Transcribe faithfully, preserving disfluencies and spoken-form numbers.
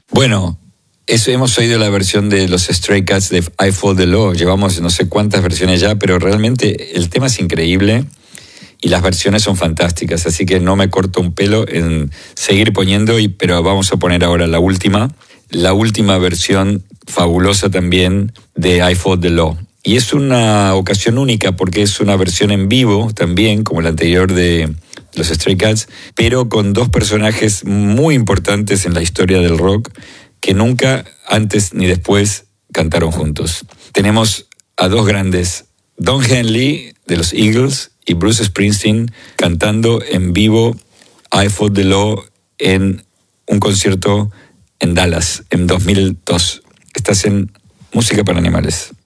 Bueno, eso hemos oído la versión de los Stray Cats de I Fought the Law. Llevamos no sé cuántas versiones ya, pero realmente el tema es increíble y las versiones son fantásticas. Así que no me corto un pelo en seguir poniendo, y, pero vamos a poner ahora la última. La última versión fabulosa también de I Fought the Law. Y es una ocasión única porque es una versión en vivo también, como la anterior de los Stray Cats, pero con dos personajes muy importantes en la historia del rock que nunca antes ni después cantaron juntos. Tenemos a dos grandes, Don Henley de los Eagles y Bruce Springsteen, cantando en vivo I Fought the Law en un concierto en Dallas en dos mil dos. Estás en Música para Animales.